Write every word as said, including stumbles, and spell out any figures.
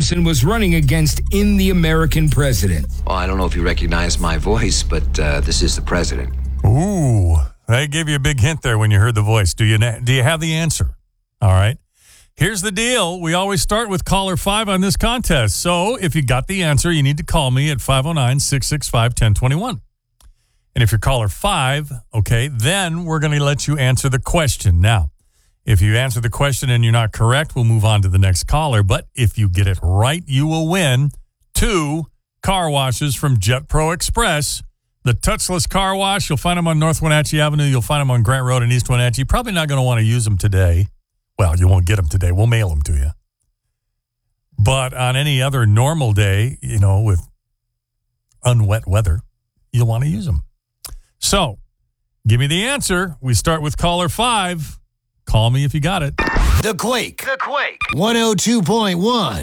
Johnson was running against in the American president? Well, I don't know if you recognize my voice, but uh, this is the president. Ooh, I gave you a big hint there when you heard the voice. Do you do you have the answer? All right. Here's the deal. We always start with caller five on this contest. So if you got the answer, you need to call me at five oh nine, six six five, one oh two one. And if you're caller five, okay, then we're going to let you answer the question. Now, if you answer the question and you're not correct, we'll move on to the next caller. But if you get it right, you will win two car washes from Jet Pro Express. The touchless car wash, you'll find them on North Wenatchee Avenue. You'll find them on Grant Road in East Wenatchee. You're probably not going to want to use them today. Well, you won't get them today. We'll mail them to you. But on any other normal day, you know, with unwet weather, you'll want to use them. So, give me the answer. We start with caller five. Call me if you got it. The Quake. The Quake. one oh two point one.